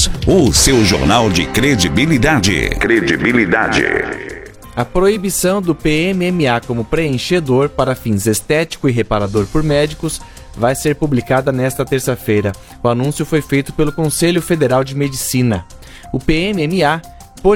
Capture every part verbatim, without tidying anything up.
News, o seu jornal de credibilidade. Credibilidade. A proibição do P M M A como preenchedor para fins estético e reparador por médicos vai ser publicada nesta terça-feira. O anúncio foi feito pelo Conselho Federal de Medicina. O P M M A,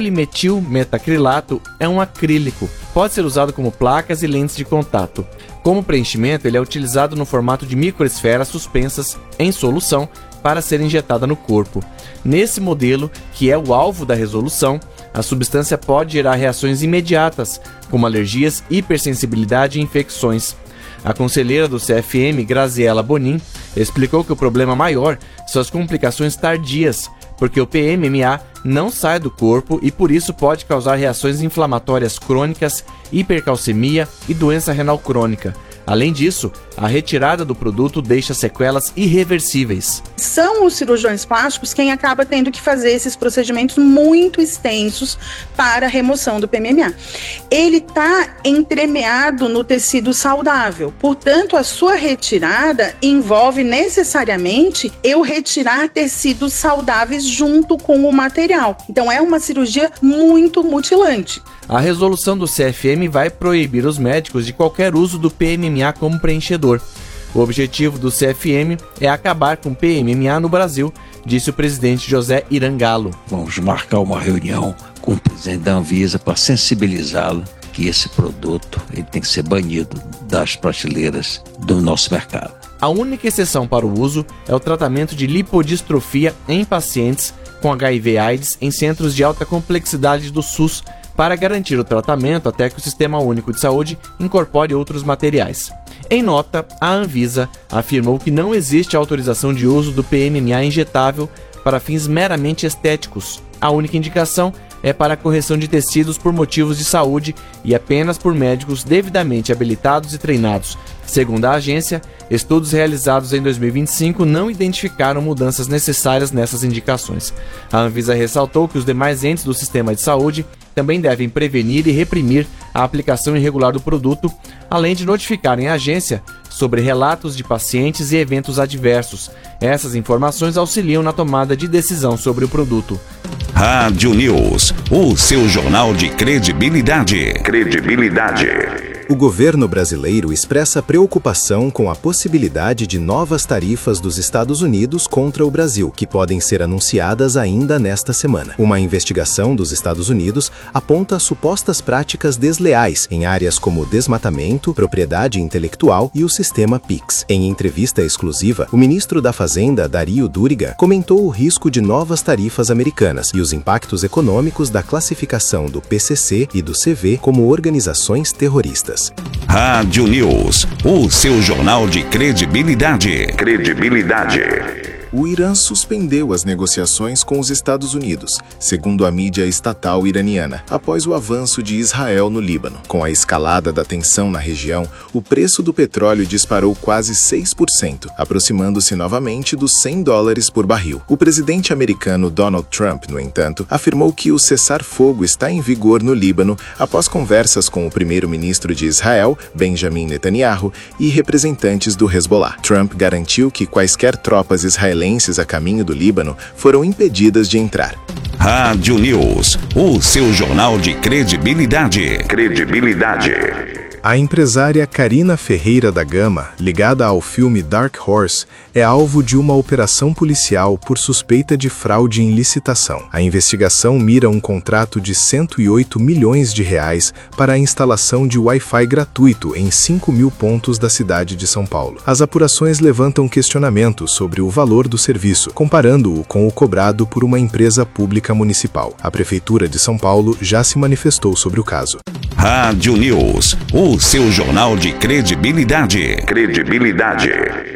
polimetilmetacrilato, é um acrílico. Pode ser usado como placas e lentes de contato. Como preenchimento, ele é utilizado no formato de microesferas suspensas em solução para ser injetada no corpo. Nesse modelo, que é o alvo da resolução, a substância pode gerar reações imediatas, como alergias, hipersensibilidade e infecções. A conselheira do C F M, Graziela Bonin, explicou que o problema maior são as complicações tardias, porque o P M M A não sai do corpo e por isso pode causar reações inflamatórias crônicas, hipercalcemia e doença renal crônica. Além disso, a retirada do produto deixa sequelas irreversíveis. São os cirurgiões plásticos quem acaba tendo que fazer esses procedimentos muito extensos para a remoção do P M M A. Ele está entremeado no tecido saudável, portanto, a sua retirada envolve necessariamente eu retirar tecidos saudáveis junto com o material. Então, é uma cirurgia muito mutilante. A resolução do C F M vai proibir os médicos de qualquer uso do P M M A como preenchedor. O objetivo do C F M é acabar com o P M M A no Brasil, disse o presidente José Irangalo. Vamos marcar uma reunião com o presidente da Anvisa para sensibilizá-lo que esse produto ele tem que ser banido das prateleiras do nosso mercado. A única exceção para o uso é o tratamento de lipodistrofia em pacientes com H I V AIDS em centros de alta complexidade do SUS, para garantir o tratamento até que o Sistema Único de Saúde incorpore outros materiais. Em nota, a Anvisa afirmou que não existe autorização de uso do P M M A injetável para fins meramente estéticos. A única indicação é para a correção de tecidos por motivos de saúde e apenas por médicos devidamente habilitados e treinados. Segundo a agência, estudos realizados em dois mil e vinte e cinco não identificaram mudanças necessárias nessas indicações. A Anvisa ressaltou que os demais entes do sistema de saúde também devem prevenir e reprimir a aplicação irregular do produto, além de notificarem a agência sobre relatos de pacientes e eventos adversos. Essas informações auxiliam na tomada de decisão sobre o produto. Rádio News, o seu jornal de credibilidade. Credibilidade. O governo brasileiro expressa preocupação com a possibilidade de novas tarifas dos Estados Unidos contra o Brasil, que podem ser anunciadas ainda nesta semana. Uma investigação dos Estados Unidos aponta supostas práticas desleais em áreas como desmatamento, propriedade intelectual e o sistema Pix. Em entrevista exclusiva, o ministro da Fazenda, Dario Duriga, comentou o risco de novas tarifas americanas e os impactos econômicos da classificação do P C C e do C V como organizações terroristas. Rádio News, o seu jornal de credibilidade. Credibilidade. O Irã suspendeu as negociações com os Estados Unidos, segundo a mídia estatal iraniana, após o avanço de Israel no Líbano. Com a escalada da tensão na região, o preço do petróleo disparou quase seis por cento, aproximando-se novamente dos cem dólares por barril. O presidente americano Donald Trump, no entanto, afirmou que o cessar-fogo está em vigor no Líbano após conversas com o primeiro-ministro de Israel, Benjamin Netanyahu, e representantes do Hezbollah. Trump garantiu que quaisquer tropas israelenses a caminho do Líbano foram impedidas de entrar. Rádio News, o seu jornal de credibilidade. Credibilidade. A empresária Karina Ferreira da Gama, ligada ao filme Dark Horse, é alvo de uma operação policial por suspeita de fraude em licitação. A investigação mira um contrato de cento e oito milhões de reais para a instalação de Wi-Fi gratuito em cinco mil pontos da cidade de São Paulo. As apurações levantam questionamentos sobre o valor do serviço, comparando-o com o cobrado por uma empresa pública municipal. A Prefeitura de São Paulo já se manifestou sobre o caso. Rádio News, o seu jornal de credibilidade. Credibilidade.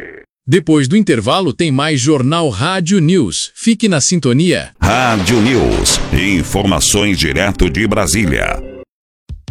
Depois do intervalo tem mais Jornal Rádio News. Fique na sintonia. Rádio News, informações direto de Brasília.